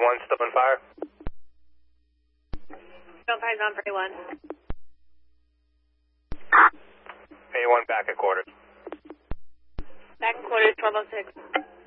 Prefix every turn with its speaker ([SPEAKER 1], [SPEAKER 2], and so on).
[SPEAKER 1] A1 still on fire?
[SPEAKER 2] Still fire's on for A1.
[SPEAKER 1] A1 back at quarters.
[SPEAKER 2] Back in quarters, 1206.